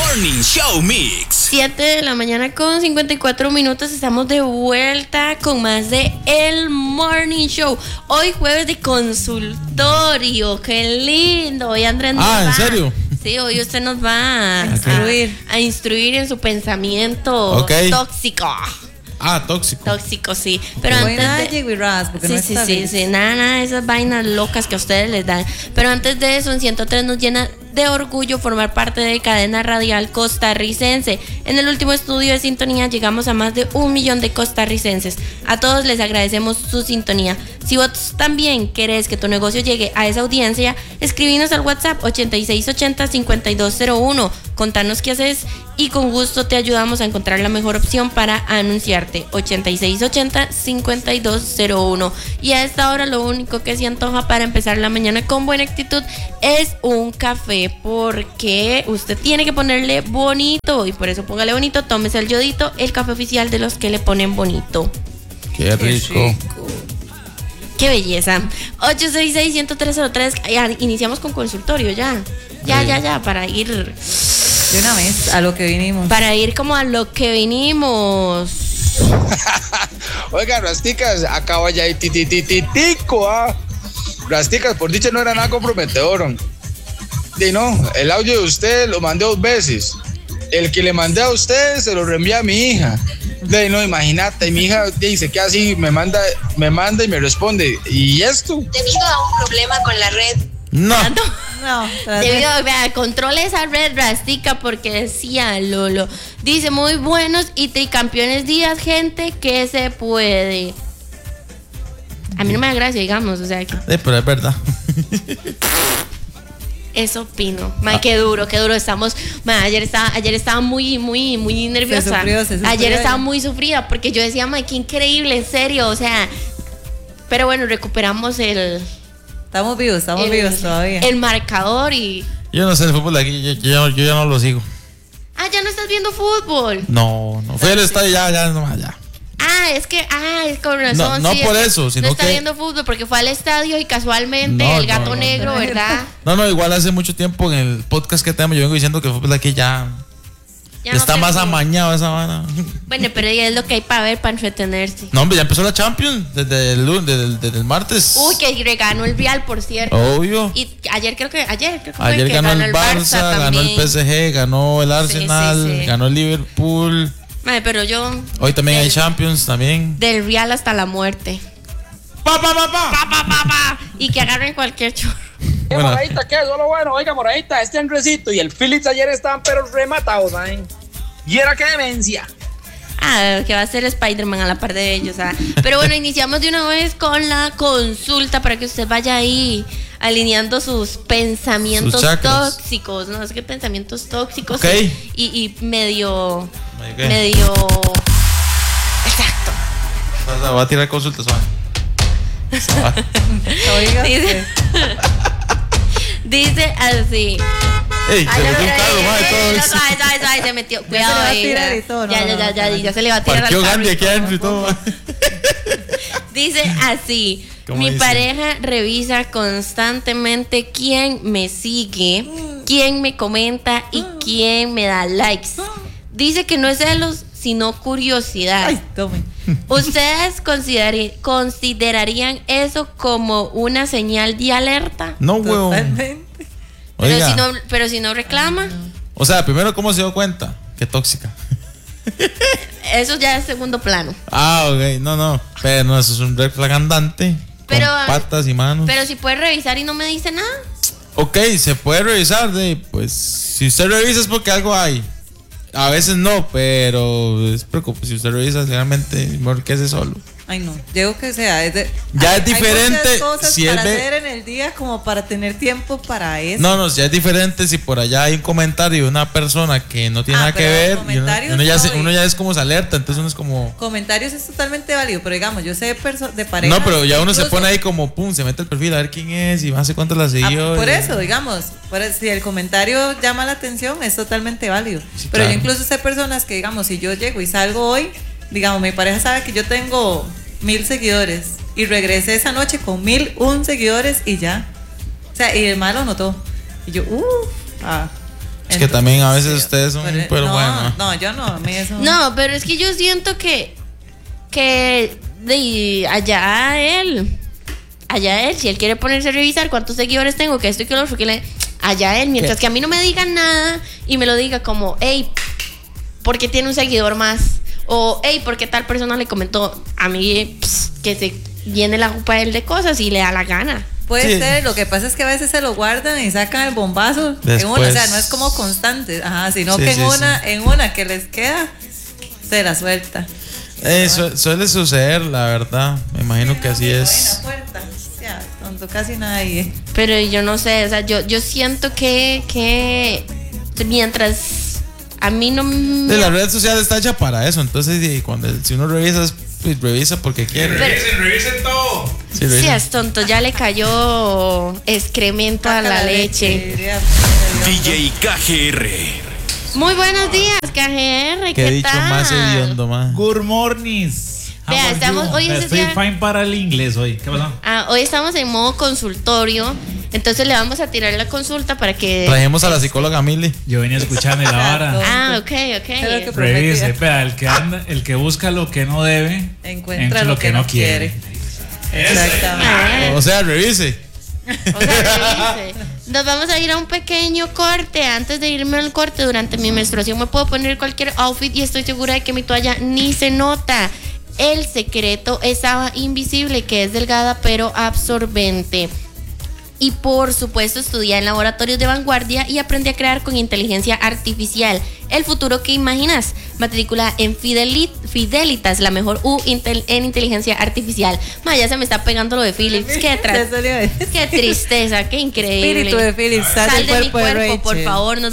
Morning Show Mix. 7 de la mañana con 54 minutos. Estamos de vuelta con más de El Morning Show. Hoy jueves de consultorio. ¡Qué lindo! Hoy Andrés nos va. ¿En serio? Sí, hoy usted nos va a instruir en su pensamiento tóxico. Tóxico. Tóxico, sí. Pero antes de... Nada de esas vainas locas que a ustedes les dan. Pero antes de eso, en 103 nos llena de orgullo formar parte de Cadena Radial Costarricense. En el último estudio de sintonía llegamos a más de 1 millón de costarricenses. A todos les agradecemos su sintonía. Si vos también querés que tu negocio llegue a esa audiencia, escribinos al WhatsApp 8680-5201. Contanos qué haces y con gusto te ayudamos a encontrar la mejor opción para anunciarte. 8680-5201. Y a esta hora lo único que se antoja para empezar la mañana con buena actitud es un café, porque usted tiene que ponerle bonito, y por eso póngale bonito, tómese el Yodito, el café oficial de los que le ponen bonito. Qué rico. Qué belleza. 866-10303. Iniciamos con consultorio ya, para ir de una vez a lo que vinimos. Para ir como a lo que vinimos. Oiga, Rasticas, acaba ya tititico, Rasticas, por dicho no era nada comprometedor. Y no, el audio de usted lo mandé 2 veces. El que le mandé a usted se lo reenvié a mi hija. De no, imagínate, mi hija dice que así me manda y me responde. ¿Y esto? Debido a un problema con la red. No. Debido a controle esa red, Rastica, porque decía Lolo. Dice muy buenos y tricampeones días, gente, que se puede. A mí no me da gracia, digamos, o sea que... pero es verdad. Eso opino. Qué duro. Estamos. Ayer estaba muy nerviosa. Se sufrió ayer estaba muy sufrida porque yo decía, qué increíble, en serio. O sea, pero bueno, recuperamos el. Estamos vivos todavía. El marcador y. Yo no sé el fútbol de aquí, yo ya no lo sigo. Ya no estás viendo fútbol. No. Fui al estadio ya. Es con razón. No por eso, sino no está que... viendo fútbol porque fue al estadio y casualmente el gato negro, ¿verdad? No, igual hace mucho tiempo en el podcast que tenemos yo vengo diciendo que el fútbol de aquí ya está más amañado esa vara. Bueno, pero ya es lo que hay para ver, para entretenerse. No, hombre, ya empezó la Champions desde el martes. Uy, que ganó el Real, por cierto. Obvio. Y ayer creo que ganó el Barça, ganó el PSG, ganó el Arsenal, sí. ganó el Liverpool. Pero yo... Hoy también hay Champions también. Del Real hasta la muerte. ¡Pa! Y que agarren cualquier chorro. ¿Qué moradita? ¿Qué? Solo bueno, oiga, moradita, Andresito y el Phillips ayer estaban pero rematados, Y era que demencia. Que va a ser Spider-Man a la par de ellos. Pero bueno, iniciamos de una vez con la consulta para que usted vaya ahí alineando sus pensamientos tóxicos. No, es que pensamientos tóxicos. Okay. Y medio. Exacto. Va a tirar consultas, Oiga. Dice así. ¡Ey! Se metió un carro, madre, se metió. Cuidado ahí. Ya se le va a tirar. Parqueó Gandhi aquí adentro y todo. Dice así. Mi pareja revisa constantemente quién me sigue, quién me comenta y quién me da likes. Dice que no es celos, sino curiosidad. Ay, tome. ¿Ustedes considerarían eso como una señal de alerta? No, huevón. Totalmente. Pero si no reclama. O sea, primero, ¿cómo se dio cuenta? Qué tóxica. Eso ya es segundo plano. Ok, no. Pero no, eso es un red flag andante. Con patas y manos. Pero si puede revisar y no me dice nada. Ok, se puede revisar. Pues si usted revisa es porque algo hay. A veces no, pero es preocupante. Si usted revisa, realmente, mejor que ese solo. Ay, no. Digo que sea. Ya es diferente. Hay muchas cosas si para es hacer en el día como para tener tiempo para eso. No, ya es diferente si por allá hay un comentario de una persona que no tiene nada que ver. Uno ya es como se alerta, entonces uno es como. Comentarios es totalmente válido, pero digamos, yo sé de pareja. No, pero ya uno se pone ahí como pum, se mete el perfil a ver quién es y hace cuánto la siguió. Por eso, digamos, si el comentario llama la atención, es totalmente válido. Sí, pero claro. yo incluso sé personas que, digamos, si yo llego y salgo hoy, digamos, mi pareja sabe que yo tengo 1000 seguidores y regresé esa noche con 1001 seguidores y ya. O sea, y el malo notó. Y yo, Es que también a veces ustedes son, pero no, bueno. No, yo no, a mí eso. No, pero es que yo siento que allá él, si él quiere ponerse a revisar cuántos seguidores tengo, que esto y que lo otro, allá él, mientras que a mí no me diga nada y me lo diga como, hey, ¿por qué tiene un seguidor más? O, hey, ¿por qué tal persona le comentó? A mí, que se llene la jupa de él de cosas y le da la gana. Puede ser, lo que pasa es que a veces se lo guardan y sacan el bombazo en una, o sea, no es como constante, sino que en una que les queda, se la suelta. Suele suceder, la verdad. Me imagino que así es. Ya, tonto, casi nadie. Pero yo no sé, o sea, yo siento que mientras a mí no me... La red social está hecha para eso, entonces si uno revisa, pues revisa porque quiere. Revisen todo. Sí, es tonto, ya le cayó excremento a la leche. DJ KGR. Muy buenos días, KGR. Qué dicho tal? más hediondo, más. Good morning. Vea, Estoy fine para el inglés hoy. ¿Qué pasó? Hoy estamos en modo consultorio. Entonces le vamos a tirar la consulta para que... Trajimos a la psicóloga Mili. Yo venía escuchando la vara. Ok. Revise, vea, el que busca lo que no debe, encuentra lo que no quiere. Exactamente. O sea, revise. Nos vamos a ir a un pequeño corte. Antes de irme al corte, durante mi menstruación me puedo poner cualquier outfit y estoy segura de que mi toalla ni se nota. El secreto es Saba Invisible, que es delgada pero absorbente. Y por supuesto estudia en laboratorios de vanguardia y aprende a crear con inteligencia artificial. El futuro que imaginas. Matrícula en Fidelitas, la mejor U en inteligencia artificial. Ya se me está pegando lo de Philips. Qué tristeza, qué increíble. Espíritu de Philips, sal de mi cuerpo, por favor.